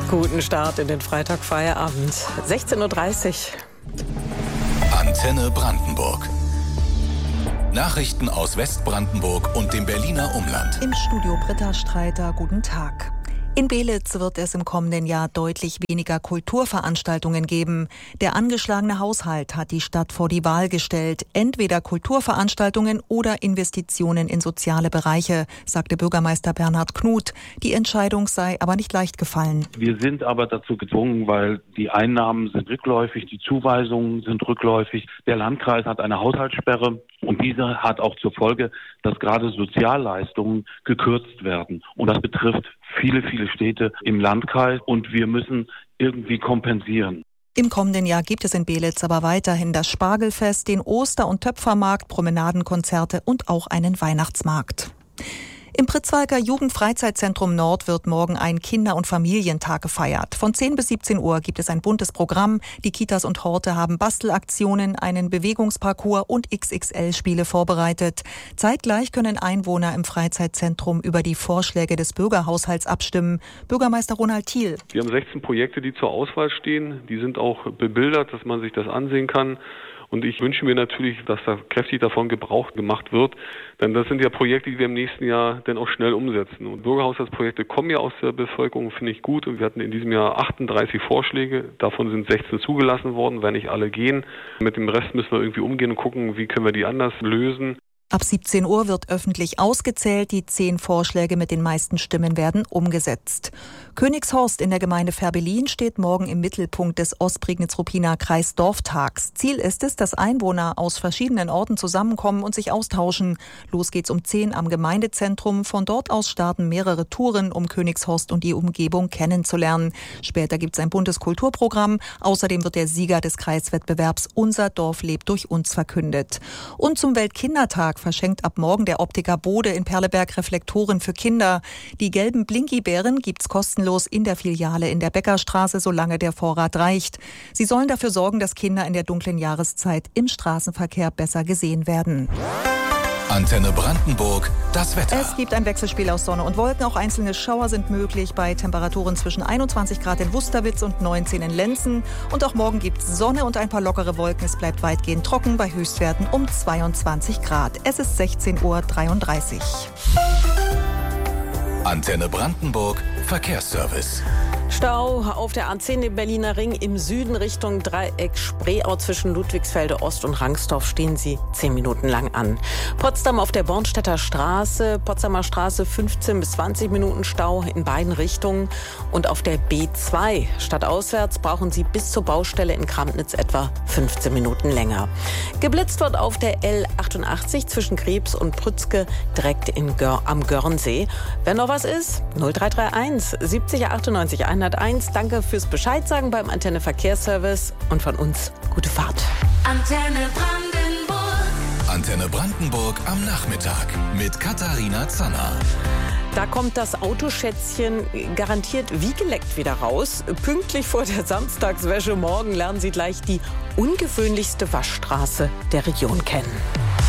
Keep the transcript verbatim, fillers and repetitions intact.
Guten Start in den Freitagfeierabend. sechzehn Uhr dreißig. Antenne Brandenburg. Nachrichten aus Westbrandenburg und dem Berliner Umland. Im Studio Britta Streiter, guten Tag. In Beelitz wird es im kommenden Jahr deutlich weniger Kulturveranstaltungen geben. Der angeschlagene Haushalt hat die Stadt vor die Wahl gestellt. Entweder Kulturveranstaltungen oder Investitionen in soziale Bereiche, sagte Bürgermeister Bernhard Knuth. Die Entscheidung sei aber nicht leicht gefallen. Wir sind aber dazu gezwungen, weil die Einnahmen sind rückläufig, die Zuweisungen sind rückläufig. Der Landkreis hat eine Haushaltssperre und diese hat auch zur Folge, dass gerade Sozialleistungen gekürzt werden. Und das betrifft viele, viele Städte im Landkreis und wir müssen irgendwie kompensieren. Im kommenden Jahr gibt es in Beelitz aber weiterhin das Spargelfest, den Oster- und Töpfermarkt, Promenadenkonzerte und auch einen Weihnachtsmarkt. Im Pritzwalker Jugendfreizeitzentrum Nord wird morgen ein Kinder- und Familientag gefeiert. Von zehn bis siebzehn Uhr gibt es ein buntes Programm. Die Kitas und Horte haben Bastelaktionen, einen Bewegungsparcours und X X L-Spiele vorbereitet. Zeitgleich können Einwohner im Freizeitzentrum über die Vorschläge des Bürgerhaushalts abstimmen. Bürgermeister Ronald Thiel. Wir haben sechzehn Projekte, die zur Auswahl stehen. Die sind auch bebildert, dass man sich das ansehen kann. Und ich wünsche mir natürlich, dass da kräftig davon Gebrauch gemacht wird. Denn das sind ja Projekte, die wir im nächsten Jahr dann auch schnell umsetzen. Und Bürgerhaushaltsprojekte kommen ja aus der Bevölkerung, finde ich gut. Und wir hatten in diesem Jahr achtunddreißig Vorschläge. Davon sind sechzehn zugelassen worden, wenn nicht alle gehen. Mit dem Rest müssen wir irgendwie umgehen und gucken, wie können wir die anders lösen. Ab siebzehn Uhr wird öffentlich ausgezählt. Die zehn Vorschläge mit den meisten Stimmen werden umgesetzt. Königshorst in der Gemeinde Fährberlin steht morgen im Mittelpunkt des Ostprignitz-Ruppiner Kreisdorftags. Ziel ist es, dass Einwohner aus verschiedenen Orten zusammenkommen und sich austauschen. Los geht's um zehn am Gemeindezentrum. Von dort aus starten mehrere Touren, um Königshorst und die Umgebung kennenzulernen. Später gibt's ein buntes Kulturprogramm. Außerdem wird der Sieger des Kreiswettbewerbs Unser Dorf lebt durch uns verkündet. Und zum Weltkindertag verschenkt ab morgen der Optiker Bode in Perleberg Reflektoren für Kinder. Die gelben Blinky-Bären gibt's kostenlos in der Filiale in der Bäckerstraße, solange der Vorrat reicht. Sie sollen dafür sorgen, dass Kinder in der dunklen Jahreszeit im Straßenverkehr besser gesehen werden. Antenne Brandenburg, das Wetter. Es gibt ein Wechselspiel aus Sonne und Wolken. Auch einzelne Schauer sind möglich bei Temperaturen zwischen einundzwanzig Grad in Wusterwitz und neunzehn in Lenzen. Und auch morgen gibt es Sonne und ein paar lockere Wolken. Es bleibt weitgehend trocken bei Höchstwerten um zweiundzwanzig Grad. Es ist sechzehn Uhr dreiunddreißig. Antenne Brandenburg, Verkehrsservice. Stau auf der A zehn im Berliner Ring im Süden Richtung Dreieck Spreeau zwischen Ludwigsfelde Ost und Rangsdorf stehen sie zehn Minuten lang an. Potsdam auf der Bornstedter Straße, Potsdamer Straße fünfzehn bis zwanzig Minuten Stau in beiden Richtungen. Und auf der B zwei stadtauswärts brauchen Sie bis zur Baustelle in Kramnitz etwa fünfzehn Minuten länger. Geblitzt wird auf der L achtundachtzig zwischen Krebs und Prützke direkt in Gör, am Görnsee. Wenn noch was ist, null drei drei eins siebzig achtundneunzig hunderteins. Danke fürs Bescheidsagen beim Antenne Verkehrsservice und von uns gute Fahrt. Antenne Brandenburg. Antenne Brandenburg am Nachmittag mit Katharina Zanner. Da kommt das Autoschätzchen garantiert wie geleckt wieder raus. Pünktlich vor der Samstagswäsche morgen lernen Sie gleich die ungewöhnlichste Waschstraße der Region kennen.